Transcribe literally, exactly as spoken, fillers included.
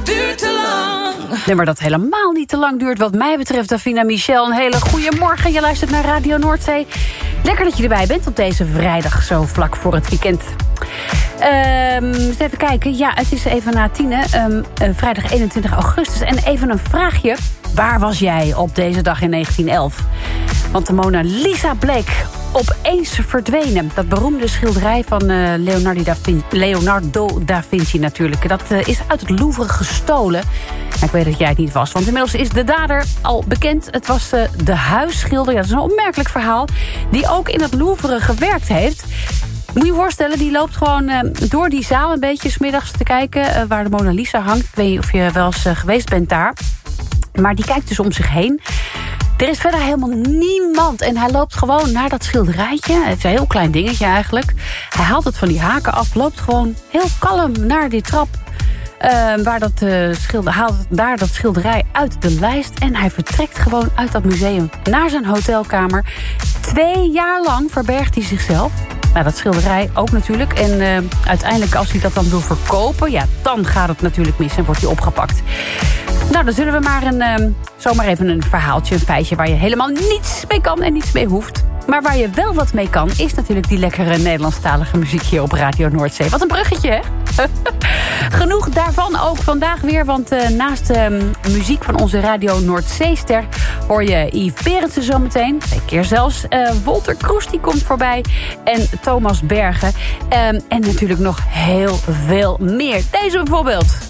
duurt te lang. Nee, maar dat helemaal niet te lang duurt wat mij betreft. Davina Michel, een hele goede morgen. Je luistert naar Radio Noordzee. Lekker dat je erbij bent op deze vrijdag, zo vlak voor het weekend. Um, eens even kijken. Ja, het is even na tienen. Um, uh, vrijdag eenentwintig augustus. En even een vraagje. Waar was jij op deze dag in negentien elf? Want de Mona Lisa bleek opeens verdwenen. Dat beroemde schilderij van uh, Leonardo, da Vinci, Leonardo da Vinci natuurlijk. Dat uh, is uit het Louvre gestolen. Maar ik weet dat jij het niet was. Want inmiddels is de dader al bekend. Het was uh, de huisschilder. Ja, dat is een opmerkelijk verhaal. Die ook in het Louvre gewerkt heeft. Moet je je voorstellen, die loopt gewoon uh, door die zaal een beetje 's middags te kijken uh, waar de Mona Lisa hangt. Ik weet niet of je wel eens uh, geweest bent daar. Maar die kijkt dus om zich heen. Er is verder helemaal niemand. En hij loopt gewoon naar dat schilderijtje. Het is een heel klein dingetje eigenlijk. Hij haalt het van die haken af. Loopt gewoon heel kalm naar die trap. Uh, waar dat, uh, schilder, haalt daar dat schilderij uit de lijst. En hij vertrekt gewoon uit dat museum naar zijn hotelkamer. Twee jaar lang verbergt hij zichzelf. Nou, dat schilderij ook natuurlijk. En uh, uiteindelijk als hij dat dan wil verkopen... ja, dan gaat het natuurlijk mis en wordt hij opgepakt. Nou, dan zullen we maar een, uh, zomaar even een verhaaltje, een feitje... waar je helemaal niets mee kan en niets mee hoeft. Maar waar je wel wat mee kan, is natuurlijk die lekkere Nederlandstalige muziek hier op Radio Noordzee. Wat een bruggetje, hè? Genoeg daarvan ook vandaag weer, want uh, naast de uh, muziek van onze Radio Noordzeester hoor je Yves Berendsen zometeen. Twee keer zelfs. Uh, Wolter Kroes die komt voorbij. En Thomas Bergen. Um, en natuurlijk nog heel veel meer. Deze bijvoorbeeld.